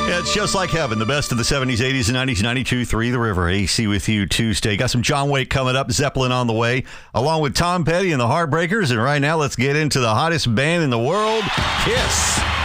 Yeah, it's just like heaven. The best of the 70s, 80s, and 90s, 92.3 The River. AC with you Tuesday. Got some John Wake coming up, Zeppelin on the way, along with Tom Petty and the Heartbreakers. And right now, let's get into the hottest band in the world, Kiss.